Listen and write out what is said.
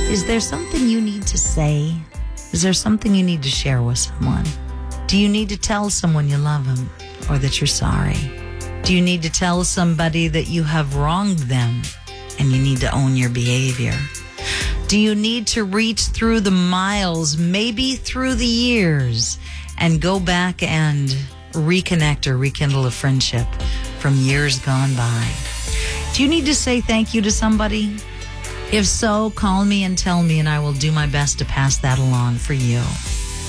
Is there something you need to say? Is there something you need to share with someone? Do you need to tell someone you love them or that you're sorry? Do you need to tell somebody that you have wronged them and you need to own your behavior? Do you need to reach through the miles, maybe through the years, and go back and reconnect or rekindle a friendship from years gone by? Do you need to say thank you to somebody? If so, call me and tell me, and I will do my best to pass that along for you.